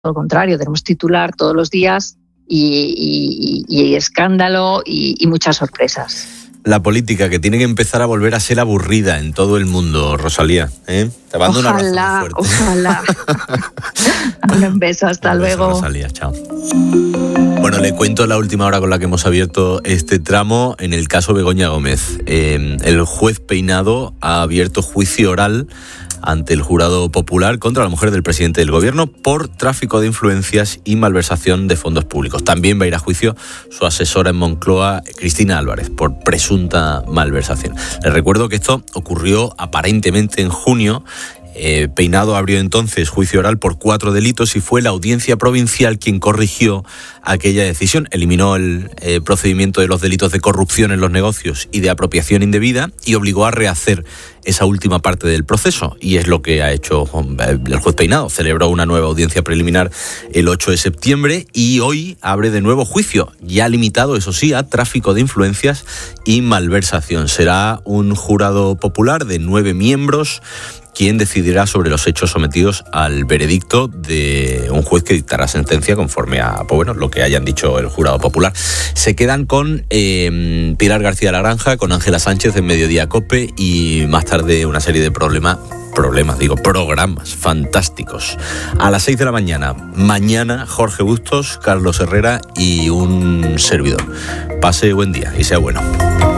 lo contrario, tenemos titular todos los días y escándalo y muchas sorpresas. La política que tiene que empezar a volver a ser aburrida en todo el mundo, Rosalía, ¿eh? Te mando un abrazo muy fuerte. Ojalá. Un beso, hasta luego. Rosalía, chao. Bueno, le cuento la última hora con la que hemos abierto este tramo en el caso Begoña Gómez. El juez Peinado ha abierto juicio oral ante el jurado popular contra la mujer del presidente del gobierno por tráfico de influencias y malversación de fondos públicos. También va a ir a juicio su asesora en Moncloa, Cristina Álvarez, por presunta malversación. Les recuerdo que esto ocurrió aparentemente en junio. Peinado abrió entonces juicio oral por 4 delitos y fue la Audiencia Provincial quien corrigió aquella decisión. Eliminó el procedimiento de los delitos de corrupción en los negocios y de apropiación indebida y obligó a rehacer esa última parte del proceso. Y es lo que ha hecho el juez Peinado. Celebró una nueva audiencia preliminar el 8 de septiembre y hoy abre de nuevo juicio, ya limitado, eso sí, a tráfico de influencias y malversación. Será un jurado popular de 9 miembros quien decidirá sobre los hechos sometidos al veredicto de un juez que dictará sentencia conforme a lo que hayan dicho el jurado popular. Se quedan con Pilar García de la Granja, con Ángela Sánchez en Mediodía COPE y más tarde una serie de programas fantásticos. A las 6 de la mañana, mañana Jorge Bustos, Carlos Herrera y un servidor. Pase buen día y sea bueno.